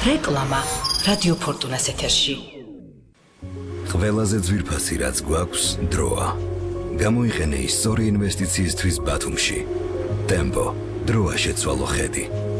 რეკლამა რადიო ფორტუნას ეთერში. ყველაზე ძვირფასი რაც გვაქვს დროა. გამოიყენე ის სწორი ინვესტიციისთვის ბათუმში. ტემპო დროა შეცვალო ხედი.